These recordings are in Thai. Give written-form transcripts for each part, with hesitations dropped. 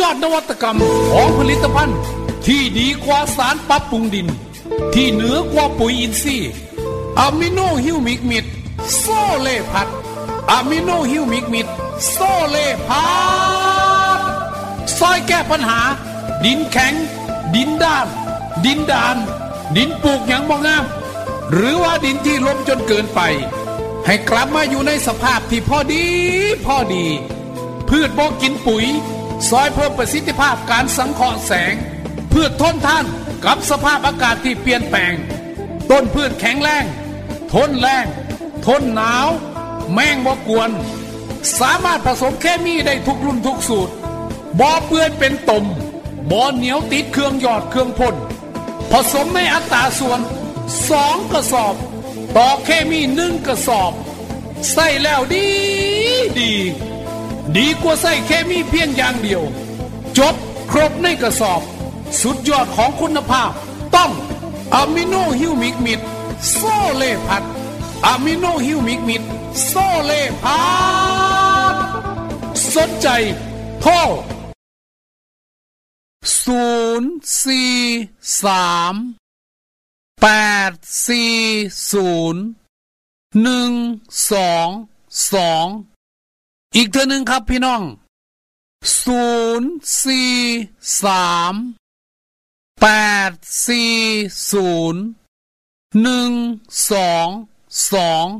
อดนวัตกรรมของผลิตภัณฑ์ที่ดีกว่าสารปรับปรุงดินที่เหนือกว่าปุ๋ยอินทรีย์อะมิโนฮิวมิกมิดโซเลพัดอะมิโนฮิวมิกมิดโซเลพัดซอยแก้ปัญหาดินแข็งดินด้านดินดานดินปลูกหยังบ่งามหรือว่าดินที่ล้มจนเกินไปให้กลับมาอยู่ในสภาพที่พอดีพืชบ่กินปุ๋ยซอยเพิ่มประสิทธิภาพการสังเคราะห์แสงพืชทนทานกับสภาพอากาศที่เปลี่ยนแปลงต้นพืชแข็งแรงทนแรงทนหนาวแมงบ่กวนสามารถผสมเคมีได้ทุกรุ่นทุกสูตรบ่เปื้อนเป็นตมบ่เหนียวติดเครื่องยอดเครื่องพ่นผสมในอัตราส่วน2 กระสอบต่อเคมี1 กระสอบใส่แล้วดีกว่าใส่เคมีเพียงอย่างเดียวจบครบในกระสอบสุดยอดของคุณภาพต้องอะมิโนฮิวมิกมิดโซเลพัดอะมิโนฮิวมิกมิดโซเลพัดสนใจโทร0438012อีกเท่านึงครับพี่น้อง0438012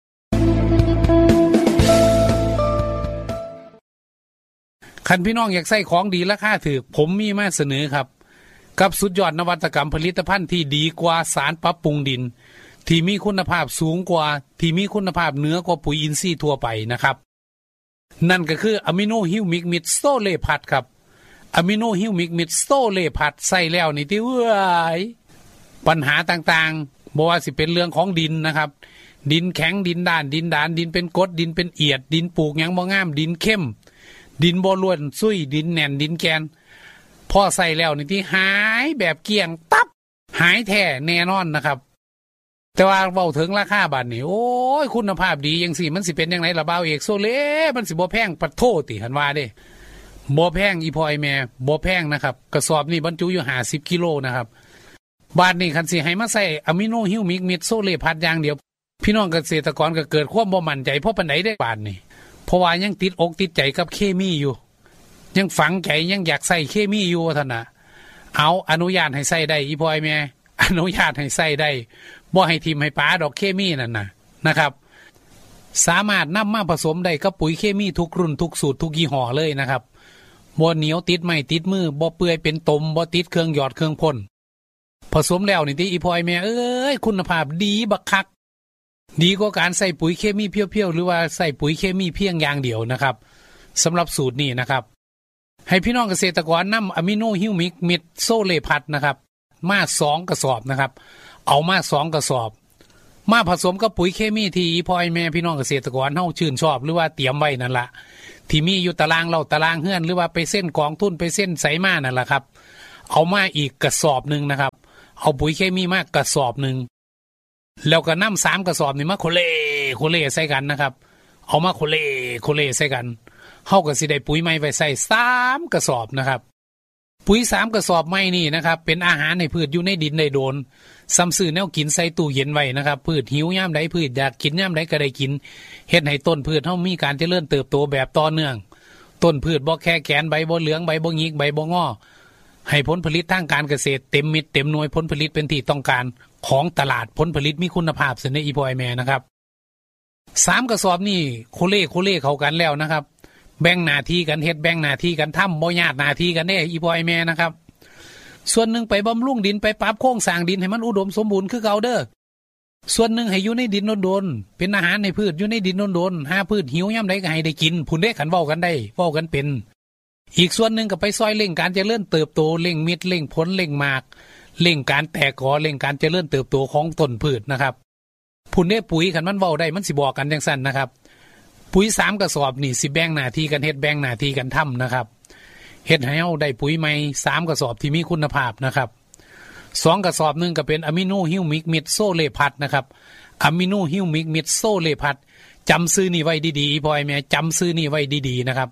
คันพี่น้องอยากใส่ของดีราคาถูกผมมีมาเสนอครับกับสุดยอดนวัตกรรมผลิตภัณฑ์ที่ดีกว่าสารปรับปรุงดินที่มีคุณภาพสูงกว่าที่มีคุณภาพเหนือกว่าปุ๋ยอินทรีย์ทั่วไปนะครับนั่นก็คืออะมิโนฮิวมิกมิดโซเลพัดครับอะมิโนฮิวมิกมิดโซเลพัดใส่แล้วนี่ที่ปัญหาต่างๆบ่ว่าสิเป็นเรื่องของดินนะครับดินแข็งดินด้านดินดานดินเป็นกรดดินเป็นเอียดดินปลูกหยังบ่งามดินเข้มดินบ่ล้วนซุยดินแน่นดินแกนพอใส่แล้วนี่ที่หายแบบเกลี้ยงตับหายแท้แน่นอนนะครับแต่ว่าเว้าถึงราคาบาทนี่โอ้ยคุณภาพดีจังซี่มันสิเป็นจังไดล่ะบ่าวเอกโซเลมันสิบ่แพงปะโทติหั่นว่าเด้บ่แพงอีพ่อไอ้แม่บ่แพงนะครับกระสอบนี่บรรจุอยู่50กิโลนะครับบาทนี่คันสิให้มาใส่อะมิโนฮิวมิกมิดโซเลพัดอย่างเดียวพี่น้องเกษตรกรก็เกิดความบ่มั่นใจเพราะปานใดได้บาทนี่เพราะว่ายังติดอกติดใจกับเคมีอยู่ยังฝังใจยังอยากใส่เคมีอยู่ท่านน่ะเอาอนุญาตให้ใส่ได้อีพ่อไอ้แม่อนุญาตให้ใส่ได้บ่ให้ทิ่มให้ปาดอกเคมีนั่นนะครับสามารถนำมาผสมได้กับปุ๋ยเคมีทุกรุ่นทุกสูตรทุกยี่ห้อเลยนะครับบ่เหนียวติดไม้ติดมือบ่เปื่อยเป็นตมบ่ติดเครื่องหยอดเครื่องพ่นผสมแล้วนี่ที่อีพ่อไอ้แม่เอ้ยคุณภาพดีบักคักดีกว่าการใส่ปุ๋ยเคมีเพียวๆหรือว่าใส่ปุ๋ยเคมีเพียงอย่างเดียวนะครับสำหรับสูตรนี้นะครับให้พี่น้องเกษตรกรนำอะมิโนฮิวมิกมิดโซเลพัดนะครับมา2 กระสอบนะครับเอามา2 กระสอบมาผสมกับปุ๋ยเคมีที่พ่อแม่พี่น้องเกษตรกรเฮาชื่นชอบหรือว่าเตรียมไว้นั่นล่ะที่มีอยู่ตารางเราตารางเฮือนหรือว่าไปเส้นกองทุนไปเส้นไสมานั่นล่ะครับเอามาอีกกระสอบนึงนะครับเอาปุ๋ยเคมีมากระสอบนึงแล้วก็นำ3 กระสอบนี่มาโคเลใส่กันนะครับเอามาโคเลใส่กันเฮาก็สิได้ปุ๋ยใหม่ไว้ใส่3 กระสอบนะครับปุ๋ย3 กระสอบใหม่นี่นะครับเป็นอาหารให้พืชอยู่ในดินได้โดนซ้ำซื้อแนวกินใส่ตู้เย็นไว้นะครับพืชหิวยามใดพืชอยากกินยามใดก็ได้กินเฮ็ดให้ต้นพืชเฮามีการเจริญเติบโตแบบต่อเนื่องต้นพืชบ่แค่แกนใบบ่เหลืองใบบ่หงิกใบบ่งอให้ผลผลิตทางการเกษตรเต็มเม็ดเต็มหน่วยผลผลิตเป็นที่ต้องการของตลาดผลผลิตมีคุณภาพเสนออีพ่อไอ้แม่นะครับ3 กระสอบนี่โคเล่เข้ากันแล้วนะครับแบ่งหน้าที่กันเฮ็ดแบ่งหน้าที่กันทำบ่ญาติหน้าที่กันเด้อีพ่อไอ้แม่นะครับส่วนหนึ่งไปบำรุงดินไปปรับโครงสร้างดินให้มันอุดมสมบูรณ์คือเก่าเด้อส่วนหนึ่งให้อยู่ในดินโดนๆเป็นอาหารในพืชอยู่ในดินโดนๆหาพืชหิวยามใดก็ให้ได้กินพุ่นเด้ขันเว้ากันได้เว้ากันเป็นอีกส่วนหนึ่งก็ไปซอยเร่งการเจริญเติบโตเร่งเม็ดเร่งผลเร่งหมากเร่งการแตกกอเร่งการเจริญเติบโตของต้นพืชนะครับพุ่นเด้ปุ๋ยขันมันเว้าได้มันสิบอกกันจังซั่นนะครับปุ๋ย3 กระสอบนี่สิแบ่งหน้าที่กันเฮ็ดแบ่งหน้าที่กันทำนะครับเฮ็ดให้เฮาได้ปุ๋ยใหม่3 กระสอบที่มีคุณภาพนะครับ2 กระสอบนึงก็เป็นอะมิโนฮิวมิกมิดโซเลพัดนะครับอะมิโนฮิวมิกมิดโซเลพัดจำซื้อนี่ไว้ดีๆพ่อไอ้แม่จำซื้อนี่ไว้ดีๆนะครับ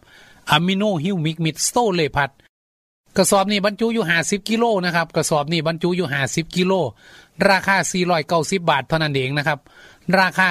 อะมิโนฮิวมิกมิดโซเลพัดกระสอบนี้บรรจุอยู่50กิโลนะครับกระสอบนี้บรรจุอยู่50กิโลราคา490บาทเท่านั้นเองนะครับราคา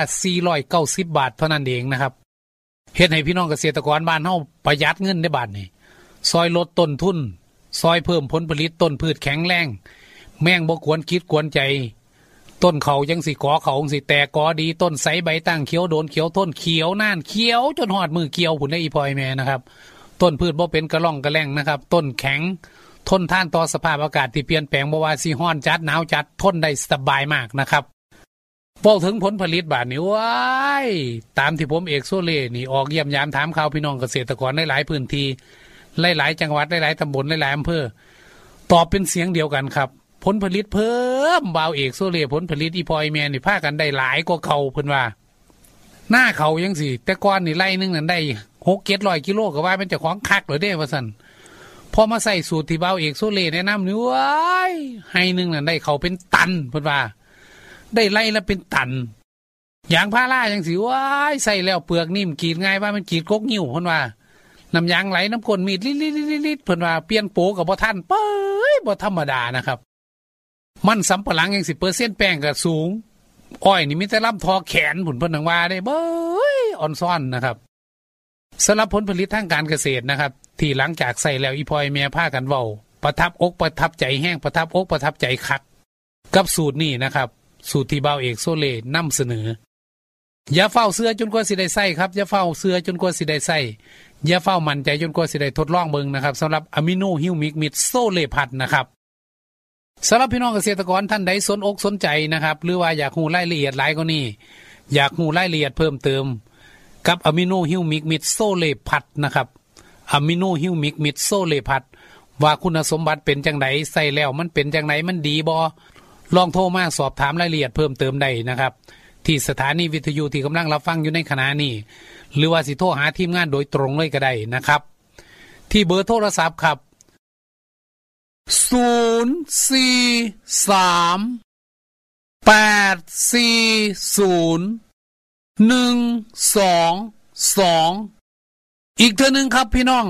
490บาทเท่านั้นเองนะครับเฮ็ดให้พี่น้องเกษตรกรบ้านเฮาประหยัดเงินได้บาทนี่ซอยลดต้นทุนซอยเพิ่มผลผลิตต้นพืชแข็งแรงแมงบ่กวนคิดกวนใจต้นเขาจังสิกอเขาจังสิแตกกอดีต้นใสใบตั้งเขียวโดนเขียวต้นเขียวน่านเขียวจนหอดมือเกี่ยวผุนได้อีพอยแม่นะครับต้นพืชบ่เป็นกระล่องกระแล่งนะครับต้นแข็งทนทานต่อสภาพอากาศที่เปลี่ยนแปลงบ่ว่าสิร้อนจัดหนาวจัดทนได้สบายมากนะครับพอถึงผลผลิตบาดนี้ว้ายตามที่ผมเอกโซเล่นี่ออกเยี่ยมยามถามข่าวพี่น้องเกษตรกรหลายๆพื้นที่หลายๆจังหวัดหลายๆตำบลหลายๆอำเภอตอบเป็นเสียงเดียวกันครับผลผลิตเพิ่มบ่าวเอกโซเล่ผลผลิตอีพอยแม่นี่พากันได้หลายกว่าเก่าเพิ่นว่าหน้าเขายังสิแต่ก่อนนี่ไร่นึงนั่นได้6-700กิโลก็ว่าเป็นเจ้าของคักเหรอเด้ว่าซั่นพอมาใส่สูตรที่บ่าวเอกโซเล่แนะนำนี่ว้ายให้นึงนั่นได้เขาเป็นตันเพิ่นว่าได้ไร่ละเป็นตันยางพาราจังสิว้ายใส่แล้วเปลือกนิ่มกรีดง่ายว่ามันกรีดกกนิ้วเพิ่นว่าน้ำยางไหลน้ำก้นมีดลิดๆๆๆเพิ่นว่าเปลี่ยนโปก็บ่ทันเป้ยบ่ธรรมดานะครับมันสำปะหลังยัง10%แป้งก็สูงอ้อยนี่มีแต่ลำทอแขนผุนเพิ่นว่าได้เบ้ยอ่อนซ่อนนะครับสำหรับผลผลิตทางการเกษตรนะครับที่หลังจากใส่แล้วอีพอยแม่พากันเว้าประทับอกประทับใจแห้งประทับอกประทับใจคักกับสูตรนี้นะครับสูตรที่บ่าวเอกโซเล่นำเสนออย่าเฝ้าเสื้อจนกว่าสิได้ใส่ครับอย่าเฝ้าเสื้อจนกว่าสิได้ใส่อย่าเฝ้ามั่นใจจนกว่าสิได้ทดลองเบิ่งนะครับสำหรับอะมิโนฮิวมิกมิดโซเลพัดนะครับสำหรับพี่น้องเกษตรกรท่านใดสนอกสนใจนะครับหรือว่าอยากรู้รายละเอียดหลายกว่านี้อยากรู้รายละเอียดเพิ่มเติมกับอะมิโนฮิวมิกมิดโซเลพัดนะครับอะมิโนฮิวมิกมิดโซเลพัดว่าคุณสมบัติเป็นจังไดใส่แล้วมันเป็นจังไดมันดีบ่ลองโทรมาสอบถามรายละเอียดเพิ่มเติมได้นะครับที่สถานีวิทยุที่กำลังรับฟังอยู่ในขณะนี้หรือว่าสิโทรหาทีมงานโดยตรงเลยก็ได้นะครับที่เบอร์โทรศัพท์ครับ043-840-122อีกเทื่อนึงครับพี่น้อง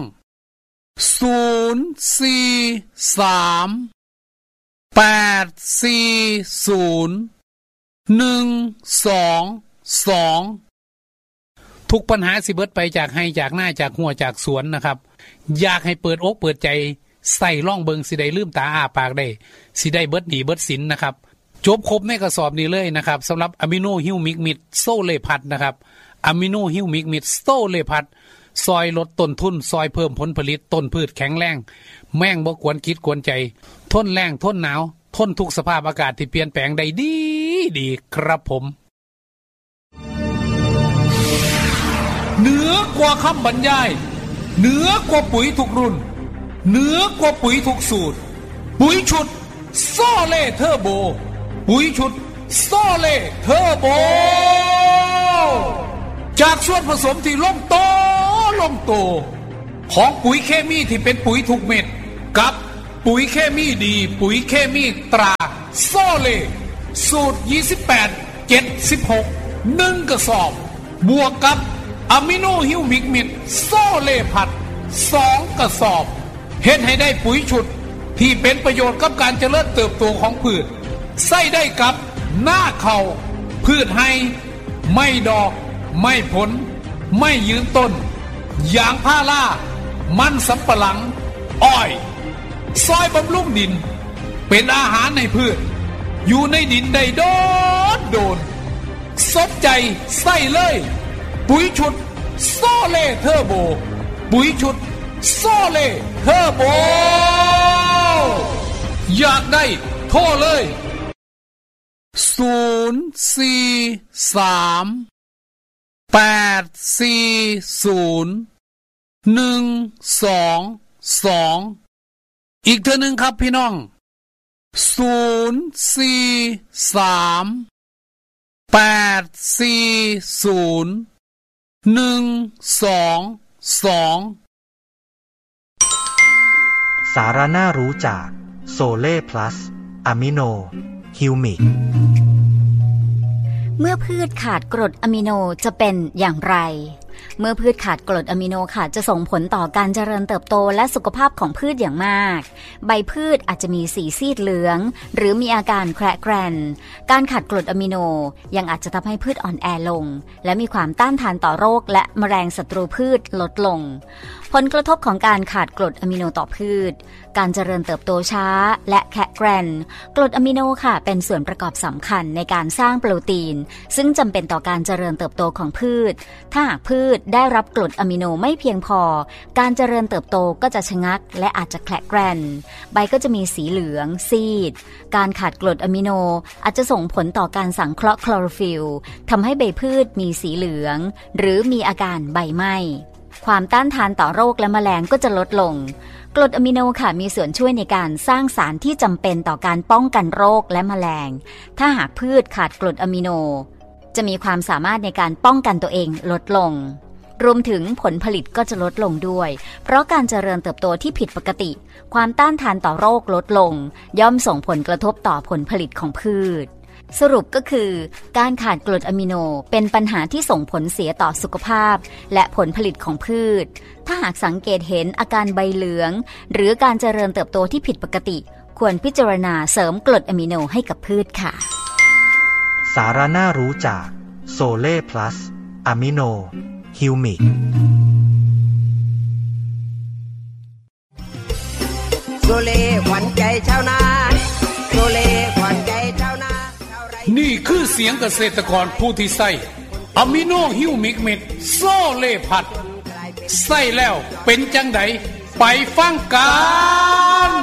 043-840-122ทุกปัญหาสิเบิดไปจากให้จากหน้าจากหัวจากสวนนะครับอยากให้เปิดอกเปิดใจใส่ล่องเบิงสิได้ลืมตาอ้าปากได้สิได้เบิดหนีเบิดสินนะครับจบครบในกระสอบนี้เลยนะครับสำหรับอะมิโนฮิวมิกมิดโซเลพัดนะครับอะมิโนฮิวมิกมิดโซเลพัดซอยลดต้นทุนซอยเพิ่มผลผลิตต้นพืชแข็งแรงแม่งบ่กวนคิดกวนใจทนแรงทนหนาวทนทุกสภาพอากาศที่เปลี่ยนแปลงได้ดีครับผมเหนือกว่าคำบรรยายเหนือกว่าปุ๋ยทุกรุ่นเหนือกว่าปุ๋ยทุกสูตรปุ๋ยชุดโซเล่เทอร์โบปุ๋ยชุดโซเล่เทอร์โบจากส่วนผสมที่ลงโตของปุ๋ยเคมีที่เป็นปุ๋ยทุกเม็ดกับปุ๋ยเคมีดีปุ๋ยเคมีตราโซเล่สูตร28-76 1กระสอบบวกกับอะมิโนฮิวมิกมิดโซเล่พัด2กระสอบเฮ็ดให้ได้ปุ๋ยชุดที่เป็นประโยชน์กับการเจริญเติบโตของพืชใส่ได้กับหน้าเขาพืชให้ไม่ดอกไม่ผลไม่ยืนต้นยางพารามันสำปะหลังอ้อยซอยบำรุงดินเป็นอาหารในพืชอยู่ในดินได้โดนสนใจใส่เลยปุ๋ยชุดโซเล่เทอร์โบปุ๋ยชุดโซเล่เทอร์โบอยากได้โทรเลย043-840-122อีกเทื่อนึงครับพี่น้อง043-840-122 สาระน่ารู้จากโซเล่พลัสอะมิโนฮิวมิกเมื่อพืชขาดกรดอะมิโนจะเป็นอย่างไรเมื่อพืชขาดกรดอะมิโนค่ะจะส่งผลต่อการเจริญเติบโตและสุขภาพของพืชอย่างมากใบพืชอาจจะมีสีซีดเหลืองหรือมีอาการแคระแกรนการขาดกรดอะมิโนยังอาจจะทำให้พืชอ่อนแอลงและมีความต้านทานต่อโรคและแมลงศัตรูพืชลดลงผลกระทบของการขาดกรดอะมิโนต่อพืชการเจริญเติบโตช้าและแคระแกรนกรดอะมิโนค่ะเป็นส่วนประกอบสำคัญในการสร้างโปรตีนซึ่งจำเป็นต่อการเจริญเติบโตของพืชถ้าหากพืชได้รับกรดอะมิโนไม่เพียงพอการเจริญเติบโตก็จะชะงักและอาจจะแคระแกรนใบก็จะมีสีเหลืองซีดการขาดกรดอะมิโนอาจจะส่งผลต่อการสังเคราะห์คลอโรฟิลล์ทำให้ใบพืชมีสีเหลืองหรือมีอาการใบไหม้ความต้านทานต่อโรคและแมลงก็จะลดลงกรดอะมิโนค่ะมีส่วนช่วยในการสร้างสารที่จำเป็นต่อการป้องกันโรคและแมลงถ้าหากพืชขาดกรดอะมิโนจะมีความสามารถในการป้องกันตัวเองลดลงรวมถึงผลผลิตก็จะลดลงด้วยเพราะการเจริญเติบโตที่ผิดปกติความต้านทานต่อโรคลดลงย่อมส่งผลกระทบต่อผลผลิตของพืชสรุปก็คือการขาดกรดอะมิโนเป็นปัญหาที่ส่งผลเสียต่อสุขภาพและผลผลิตของพืชถ้าหากสังเกตเห็นอาการใบเหลืองหรือการเจริญเติบโตที่ผิดปกติควรพิจารณาเสริมกรดอะมิโนให้กับพืชค่ะสาระน่ารู้จากโซเล่พลัสอะมิโนฮิวมิกโซเล่ขวัญใจชาวนาโซเล่ขวัญใจชาวนานี่คือเสียงเกษตรกรผู้ที่ใส่อะมิโนฮิวมิกเม็ดโซเล่พัดใส่แล้วเป็นจังไดไปฟังกัน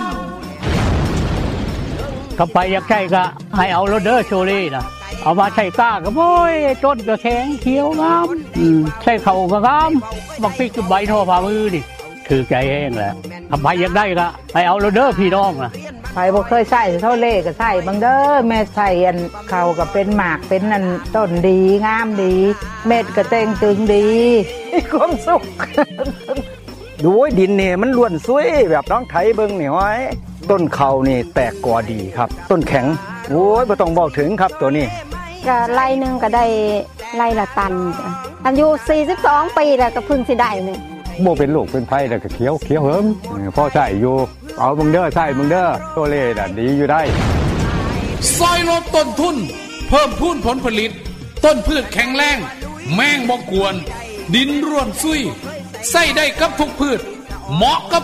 ก็ไปอยากใช้ก็ให้เอาโรเดอร์โชเล่นะเอามาใช้ก้าก็โอ้ยต้นก็แข็งเขียวงามใช้เข่าก็งามบักพริกก็ใบทอฝ่ามือดิถือใจแห้งแหละถ้าไปอยากได้ก็ให้เอาโรเดอร์พี่น้องนะไปบ่เคยใส่เท่าเล่ก็ใส่บางเด้อแม่ใส่อันเขาก็เป็นหมากเป็นนั่นต้นดีงามดีเม็ดก็เต่งตึงดีมีความสุขดูดินเนี่ยมันล้วนสวยแบบน้องไถเบิ่งนี่ห้อยต้นเขานี่แตกกอดีครับต้นแข็งโอ้ยบ่ต้องบอกถึงครับตัวนี้ก็ไร่นึงก็ได้ไร่ละตันอายุ42ปีแล้วก็เพิ่งสิได้นี่บ่เป็นลูกเป็นไผแล้วก็เขียวเหิมพอใช้อยู่เอามึงเด้อใช้มึงเด้อตัวเล่น่ะดีอยู่ได้ซอยลดต้นทุนเพิ่มพูนผลผลิตต้นพืชแข็งแรงแมงบ่กวนดินร่วนซุยใส่ได้กับทุกพืชเหมาะกับ